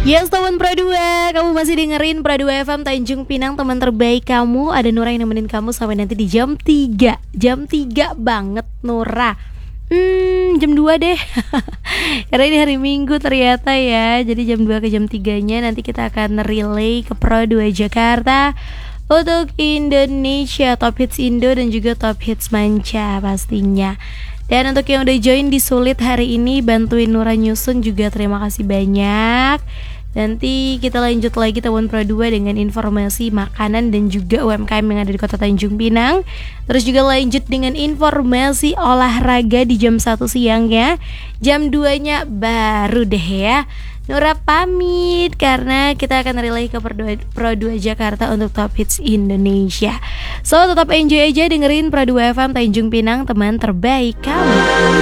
Yes, teman Pro 2, kamu masih dengerin Pro 2 FM Tanjung Pinang, teman terbaik kamu. Ada Nura yang nemenin kamu sampai nanti di jam 3. Jam 3 banget Nura. Jam 2 deh. Karena ini hari Minggu ternyata ya. Jadi jam 2 ke jam 3-nya nanti kita akan relay ke Pro 2 Jakarta untuk Indonesia, Top Hits Indo dan juga Top Hits Manca pastinya. Dan untuk yang udah join di Sulit hari ini, bantuin Nura nyusun juga, terima kasih banyak. Nanti kita lanjut lagi teman Pro 2 dengan informasi makanan dan juga UMKM yang ada di Kota Tanjung Pinang. Terus juga lanjut dengan informasi olahraga di jam 1 siangnya. Jam 2-nya baru deh ya. Nura pamit karena kita akan relay ke Pro 2 Jakarta untuk Top Hits Indonesia. So tetap enjoy aja dengerin Pro 2 FM Tanjung Pinang, teman terbaik kamu.